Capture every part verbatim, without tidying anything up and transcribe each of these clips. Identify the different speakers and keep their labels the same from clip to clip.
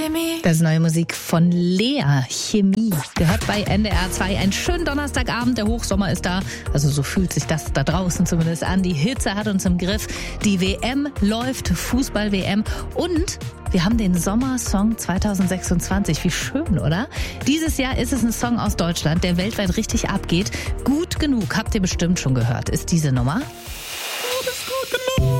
Speaker 1: Das ist neue Musik von Lea, Chemie. Gehört bei N D R zwei. Einen schönen Donnerstagabend, der Hochsommer ist da. Also so fühlt sich das da draußen zumindest an. Die Hitze hat uns im Griff. Die W M läuft, Fußball-W M. Und wir haben den Sommersong zwanzig sechsundzwanzig. Wie schön, oder? Dieses Jahr ist es ein Song aus Deutschland, der weltweit richtig abgeht. Gut genug, habt ihr bestimmt schon gehört, ist diese Nummer.
Speaker 2: Du bist gut genug.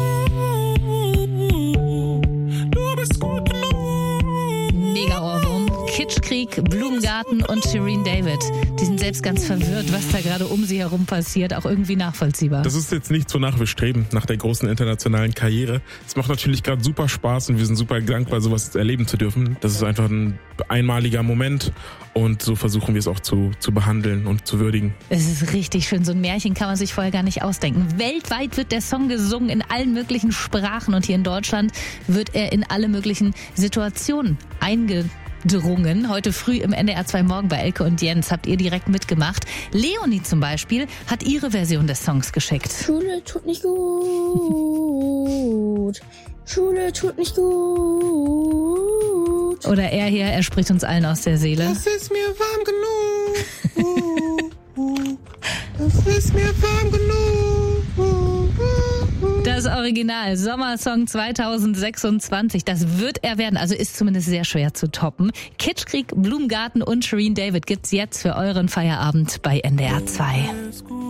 Speaker 2: Du bist gut genug.
Speaker 1: Mega Ohrwurm. Kitschkrieg, Blumengarten und Shirin David. Die sind selbst ganz verwirrt, was da gerade um sie herum passiert. Auch irgendwie nachvollziehbar.
Speaker 3: Das ist jetzt nichts, wonach wir streben, nach der großen internationalen Karriere. Es macht natürlich gerade super Spaß und wir sind super dankbar, sowas erleben zu dürfen. Das ist einfach ein einmaliger Moment und so versuchen wir es auch zu, zu behandeln und zu würdigen.
Speaker 1: Es ist richtig schön. So ein Märchen kann man sich vorher gar nicht ausdenken. Weltweit wird der Song gesungen in allen möglichen Sprachen und hier in Deutschland wird er in alle möglichen Situationen eingedrungen. Heute früh im N D R zwei Morgen bei Elke und Jens habt ihr direkt mitgemacht. Leonie zum Beispiel hat ihre Version des Songs geschickt.
Speaker 4: Schule tut nicht gut. Schule tut nicht gut.
Speaker 1: Oder er hier, er spricht uns allen aus der Seele.
Speaker 2: Es ist mir warm genug. Es ist mir warm genug.
Speaker 1: Das Original, Sommersong zwanzig sechsundzwanzig, das wird er werden, also ist zumindest sehr schwer zu toppen. Kitschkrieg, Blumengarten und Shirin David gibt's jetzt für euren Feierabend bei N D R zwei.